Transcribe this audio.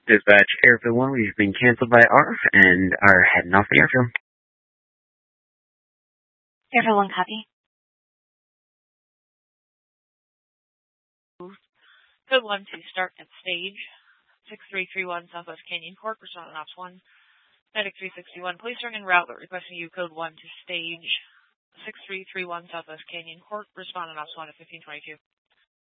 Dispatch Airfield 1, we've been canceled by ARF and are heading off the airfield. Airfield 1, copy. Code 1 to start at stage 6331 Southwest Canyon Court, responding Ops 1. Medic 361, police are en route, but requesting you code 1 to stage 6331 Southwest Canyon Court, responding Ops 1 at 1522.